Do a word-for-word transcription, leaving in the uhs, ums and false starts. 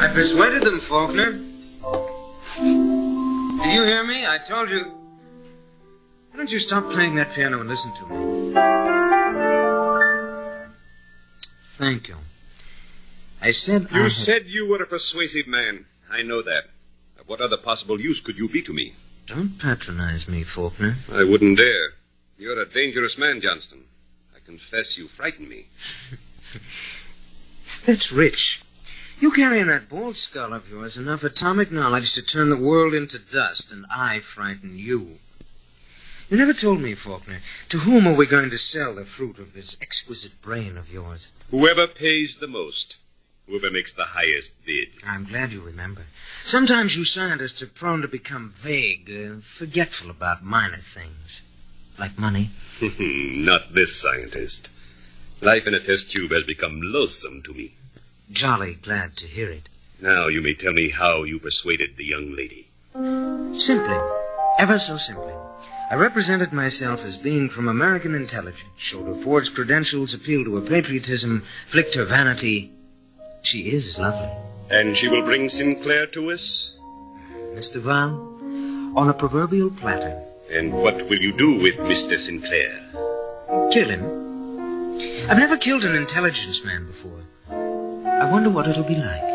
I persuaded them, Faulkner. Did you hear me? I told you. Why don't you stop playing that piano and listen to me? Thank you. I said You I said you were a persuasive man. I know that. Of what other possible use could you be to me? Don't patronize me, Faulkner. I wouldn't dare. You're a dangerous man, Johnston. I confess you frighten me. That's rich. You carry in that bald skull of yours enough atomic knowledge to turn the world into dust, and I frighten you. You never told me, Faulkner, to whom are we going to sell the fruit of this exquisite brain of yours? Whoever pays the most. Whoever makes the highest bid. I'm glad you remember. Sometimes you scientists are prone to become vague, uh, forgetful about minor things. Like money. Not this scientist. Life in a test tube has become loathsome to me. Jolly glad to hear it. Now you may tell me how you persuaded the young lady. Simply. Ever so simply. I represented myself as being from American intelligence, showed her forged credentials, appealed to her patriotism, flicked her vanity. She is lovely. And she will bring Sinclair to us? Mister Val, on a proverbial platter. And what will you do with Mister Sinclair? Kill him. I've never killed an intelligence man before. I wonder what it'll be like.